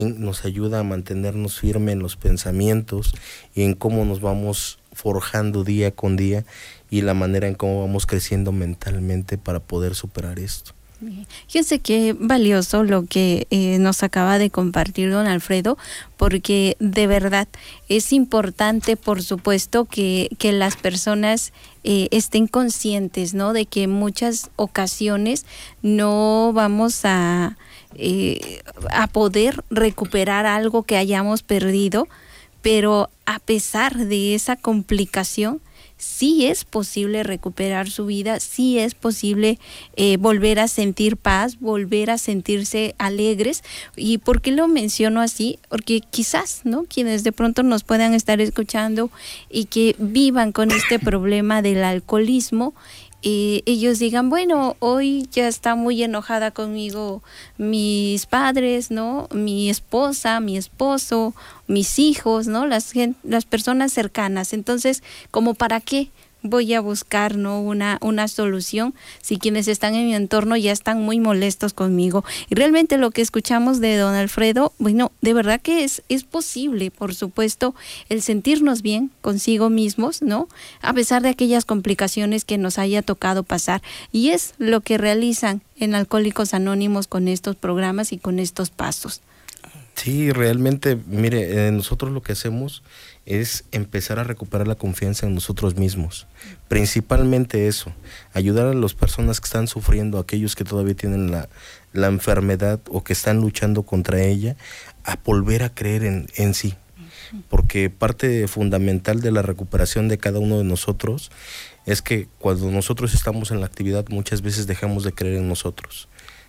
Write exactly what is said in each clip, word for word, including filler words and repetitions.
nos ayuda a mantenernos firmes en los pensamientos y en cómo nos vamos forjando día con día y la manera en cómo vamos creciendo mentalmente para poder superar esto. Fíjense qué valioso lo que eh, nos acaba de compartir don Alfredo, porque de verdad es importante, por supuesto, que, que las personas eh, estén conscientes, ¿no? De que en muchas ocasiones no vamos a, eh, a poder recuperar algo que hayamos perdido, pero a pesar de esa complicación, sí es posible recuperar su vida, sí es posible eh, volver a sentir paz, volver a sentirse alegres. ¿Y por qué lo menciono así? Porque quizás, ¿no?, quienes de pronto nos puedan estar escuchando y que vivan con este problema del alcoholismo, Eh, ellos digan, bueno, hoy ya está muy enojada conmigo mis padres, ¿no? Mi esposa, mi esposo, mis hijos, ¿no? Las, las personas cercanas. Entonces, ¿como para qué voy a buscar, ¿no?, una, una solución si quienes están en mi entorno ya están muy molestos conmigo? Y realmente lo que escuchamos de don Alfredo, bueno, de verdad que es, es posible, por supuesto, el sentirnos bien consigo mismos, ¿no?, a pesar de aquellas complicaciones que nos haya tocado pasar. Y es lo que realizan en Alcohólicos Anónimos con estos programas y con estos pasos. Sí, realmente, mire, eh, nosotros lo que hacemos es empezar a recuperar la confianza en nosotros mismos. Principalmente eso, ayudar a las personas que están sufriendo, aquellos que todavía tienen la, la enfermedad o que están luchando contra ella, a volver a creer en, en sí. Porque parte fundamental de la recuperación de cada uno de nosotros es que cuando nosotros estamos en la actividad muchas veces dejamos de creer en nosotros.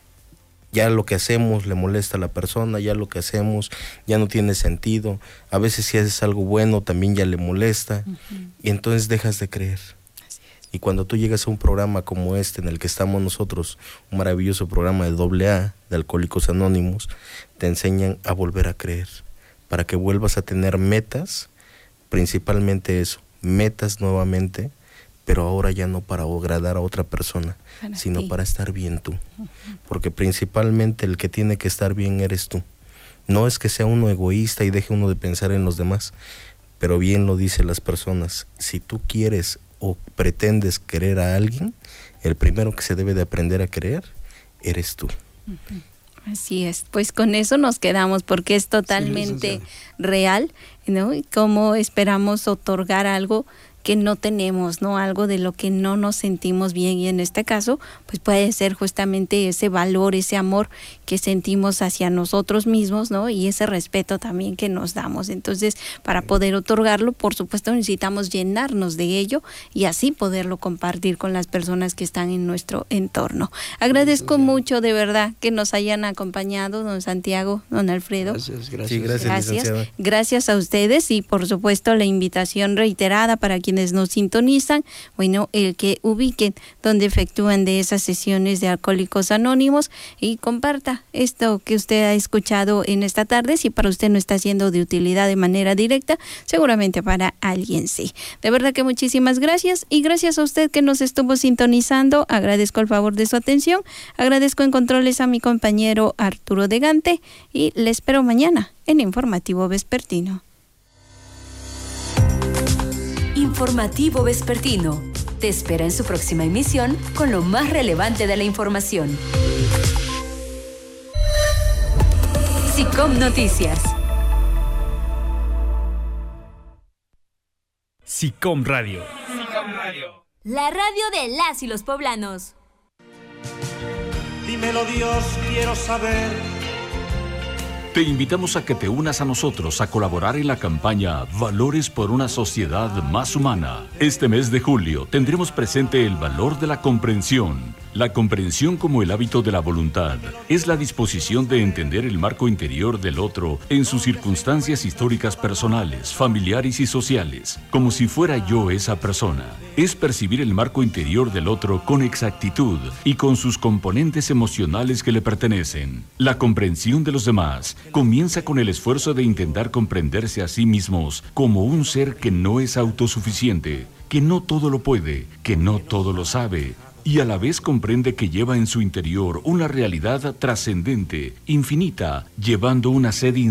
Ya lo que hacemos le molesta a la persona, ya lo que hacemos ya no tiene sentido. A veces si haces algo bueno también ya le molesta, uh-huh. Y entonces dejas de creer. Así es. Y cuando tú llegas a un programa como este en el que estamos nosotros, un maravilloso programa de doble A, de Alcohólicos Anónimos, te enseñan a volver a creer, para que vuelvas a tener metas, principalmente eso, metas nuevamente, pero ahora ya no para agradar a otra persona, para sino ti. Para estar bien tú. Uh-huh. Porque principalmente el que tiene que estar bien eres tú. No es que sea uno egoísta y deje uno de pensar en los demás, pero bien lo dicen las personas, si tú quieres o pretendes querer a alguien, el primero que se debe de aprender a querer eres tú. Uh-huh. Así es, pues con eso nos quedamos, porque es totalmente sí, real, ¿no? Y cómo esperamos otorgar algo que no tenemos, ¿no? Algo de lo que no nos sentimos bien, y en este caso, pues puede ser justamente ese valor, ese amor que sentimos hacia nosotros mismos, ¿no? Y ese respeto también que nos damos. Entonces, para poder otorgarlo, por supuesto, necesitamos llenarnos de ello y así poderlo compartir con las personas que están en nuestro entorno. Agradezco mucho, de verdad, que nos hayan acompañado, don Santiago, don Alfredo. Gracias, gracias. Sí, gracias, gracias. Gracias a ustedes y, por supuesto, la invitación reiterada para quienes nos sintonizan, bueno, el que ubiquen donde efectúan de esas sesiones de Alcohólicos Anónimos y comparta esto que usted ha escuchado en esta tarde. Si para usted no está siendo de utilidad de manera directa, seguramente para alguien sí. De verdad que muchísimas gracias, y gracias a usted que nos estuvo sintonizando. Agradezco el favor de su atención, agradezco en controles a mi compañero Arturo de Gante y le espero mañana en Informativo Vespertino. Informativo Vespertino te espera en su próxima emisión con lo más relevante de la información. SICOM Noticias. SICOM Radio. SICOM Radio. La radio de las y los poblanos. Dímelo, Dios, quiero saber. Te invitamos a que te unas a nosotros a colaborar en la campaña Valores por una sociedad más humana. Este mes de julio tendremos presente el valor de la comprensión. La comprensión como el hábito de la voluntad es la disposición de entender el marco interior del otro en sus circunstancias históricas personales, familiares y sociales, como si fuera yo esa persona. Es percibir el marco interior del otro con exactitud y con sus componentes emocionales que le pertenecen. La comprensión de los demás comienza con el esfuerzo de intentar comprenderse a sí mismos como un ser que no es autosuficiente, que no todo lo puede, que no todo lo sabe, y a la vez comprende que lleva en su interior una realidad trascendente, infinita, llevando una sed